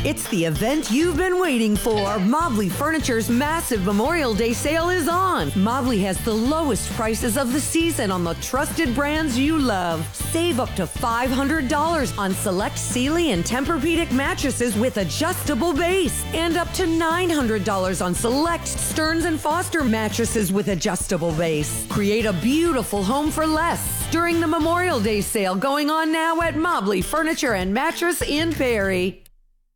It's the event you've been waiting for. Mobley Furniture's massive Memorial Day sale is on. Mobley has the lowest prices of the season on the trusted brands you love. Save up to $500 on select Sealy and Tempur-Pedic mattresses with adjustable base, and up to $900 on select Stearns & Foster mattresses with adjustable base. Create a beautiful home for less during the Memorial Day sale going on now at Mobley Furniture and Mattress in Perry.